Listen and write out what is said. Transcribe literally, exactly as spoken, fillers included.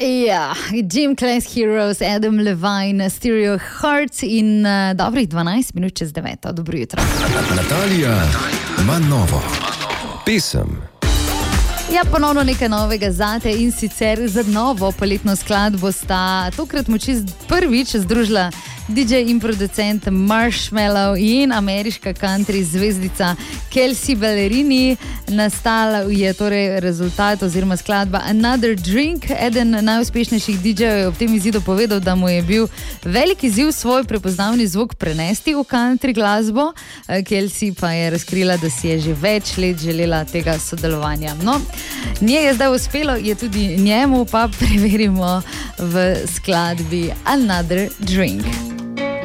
Ja, Gym Class Heroes, Adam Levine, Stereo Hearts in uh, dobrih dvanajst minut čez deveto. Dobro jutro. Natalija ima novo pesem. Ja, ponovno nekaj novega zate in sicer za novo poletno skladbo sta tokrat moči prvič združila D J in producent Marshmello in ameriška country zvezdica Kelsea Ballerini. Nastal je torej rezultat oziroma skladba Another Drink. Eden najuspešnejših D J-jev je ob tem izidu povedal, da mu je bil velik izziv svoj prepoznavni zvok prenesti v country glasbo. Kelsea pa je razkrila, da si je že več let želela tega sodelovanja. No, nje je zdaj uspelo, je tudi njemu, pa preverimo v skladbi Another Drink.